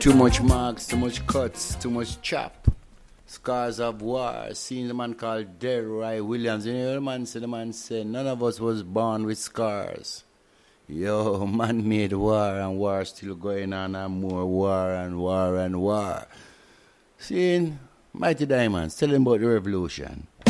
Too much marks, too much cuts, too much chop. Scars of war. Seen the man called Delroy Williams. You know the man said, none of us was born with scars. Yo, man made war and war still going on and more war and war and war. Seeing Mighty Diamonds, tell him about the revolution.